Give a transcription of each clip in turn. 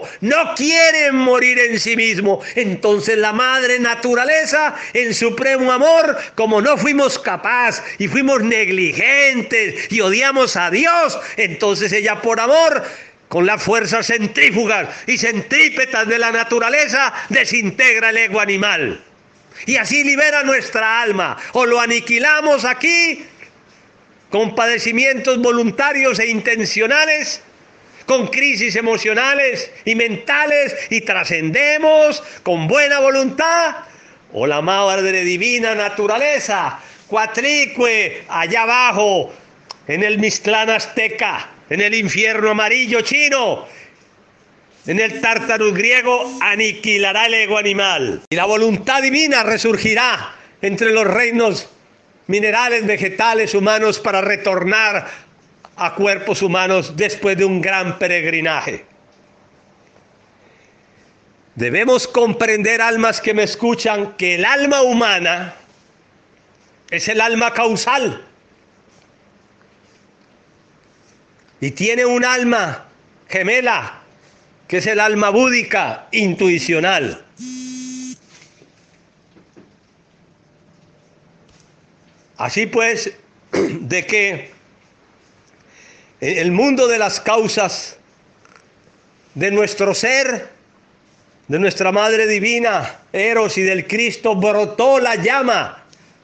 no quieren morir en sí mismo. Entonces la madre naturaleza, en supremo amor, como no fuimos capaces y fuimos negligentes y odiamos a Dios, entonces ella por amor, con las fuerzas centrífugas y centrípetas de la naturaleza, desintegra el ego animal. Y así libera nuestra alma. O lo aniquilamos aquí, con padecimientos voluntarios e intencionales, con crisis emocionales y mentales, y trascendemos con buena voluntad, o la madre divina naturaleza, cuatlicue, allá abajo, en el Mixtlán azteca, en el infierno amarillo chino, en el Tártarus griego, aniquilará el ego animal. Y la voluntad divina resurgirá entre los reinos minerales, vegetales, humanos, para retornar a cuerpos humanos después de un gran peregrinaje. Debemos comprender, almas que me escuchan, que el alma humana es el alma causal. Y tiene un alma gemela, que es el alma búdica, intuicional. Así pues, de que en el mundo de las causas de nuestro ser, de nuestra Madre Divina, Eros, y del Cristo, brotó la llama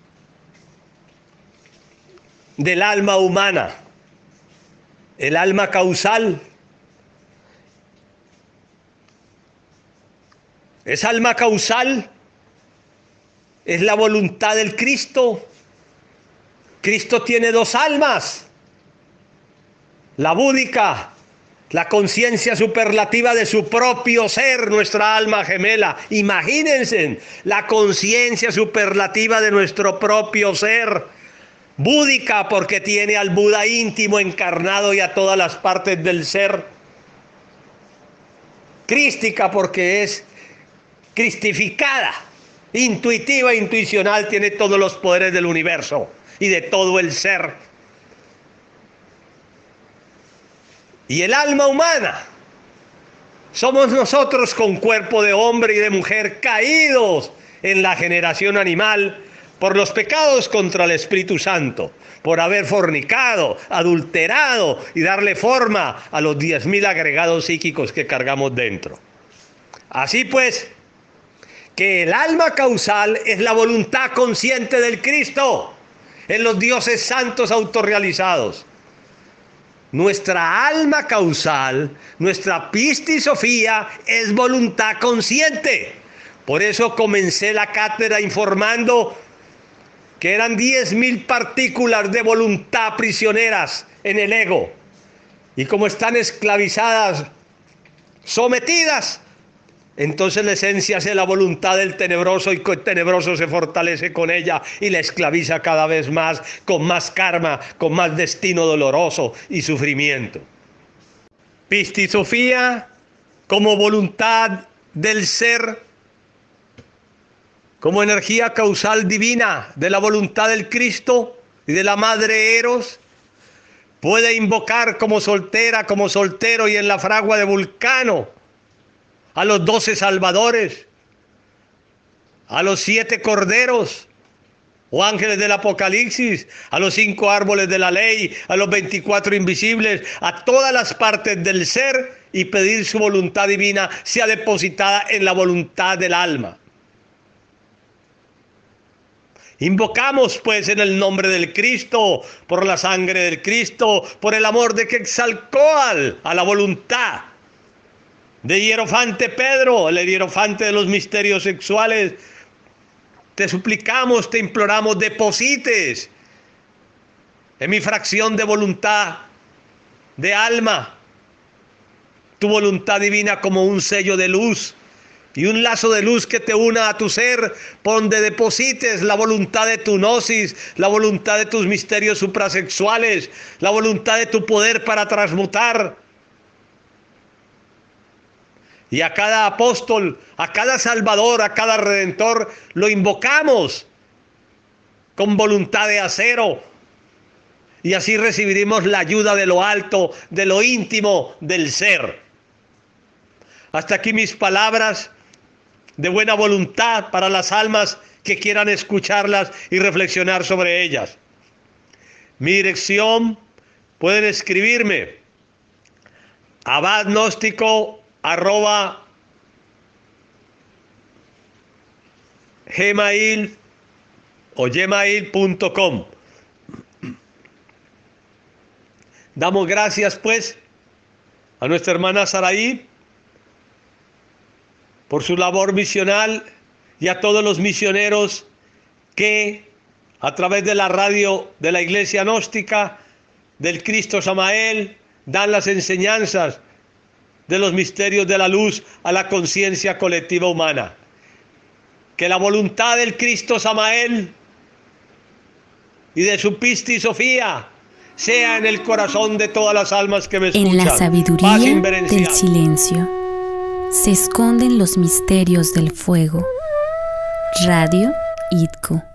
del alma humana, el alma causal. Esa alma causal es la voluntad del Cristo. Cristo tiene dos almas: la búdica, la conciencia superlativa de su propio ser, nuestra alma gemela. Imagínense, la conciencia superlativa de nuestro propio ser. Búdica porque tiene al Buda íntimo encarnado y a todas las partes del ser. Crística porque es cristificada, intuitiva, intuicional, tiene todos los poderes del universo y de todo el ser. Y el alma humana somos nosotros, con cuerpo de hombre y de mujer, caídos en la generación animal por los pecados contra el Espíritu Santo, por haber fornicado, adulterado y darle forma a los 10.000 agregados psíquicos que cargamos dentro. Así pues, que el alma causal es la voluntad consciente del Cristo en los dioses santos autorrealizados. Nuestra alma causal, nuestra Pistis Sofía, es voluntad consciente. Por eso comencé la cátedra informando que eran 10.000 partículas de voluntad prisioneras en el ego. Y como están esclavizadas, sometidas, entonces la esencia es la voluntad del tenebroso, y el tenebroso se fortalece con ella y la esclaviza cada vez más, con más karma, con más destino doloroso y sufrimiento. Pistis Sofía como voluntad del ser, como energía causal divina de la voluntad del Cristo y de la Madre Eros, puede invocar como soltera, como soltero y en la fragua de Vulcano a los 12 salvadores, a los 7 corderos o ángeles del Apocalipsis, a los 5 árboles de la ley, a los 24 invisibles, a todas las partes del ser, y pedir su voluntad divina sea depositada en la voluntad del alma. Invocamos pues en el nombre del Cristo, por la sangre del Cristo, por el amor de Quetzalcóatl, a la voluntad de Hierofante Pedro, el hierofante de los misterios sexuales. Te suplicamos, te imploramos, deposites en mi fracción de voluntad, de alma, tu voluntad divina como un sello de luz y un lazo de luz que te una a tu ser, por donde deposites la voluntad de tu gnosis, la voluntad de tus misterios suprasexuales, la voluntad de tu poder para transmutar. Y a cada apóstol, a cada salvador, a cada redentor, lo invocamos con voluntad de acero. Y así recibiremos la ayuda de lo alto, de lo íntimo del ser. Hasta aquí mis palabras de buena voluntad para las almas que quieran escucharlas y reflexionar sobre ellas. Mi dirección, pueden escribirme abadgnóstico@gmail.com. Damos gracias pues a nuestra hermana Saraí por su labor misional y a todos los misioneros que a través de la radio de la Iglesia Gnóstica del Cristo Samael dan las enseñanzas de los misterios de la luz a la conciencia colectiva humana. Que la voluntad del Cristo Samael y de su Pisti Sofía sea en el corazón de todas las almas que me escuchan. En la sabiduría del silencio se esconden los misterios del fuego. Radio IDCO.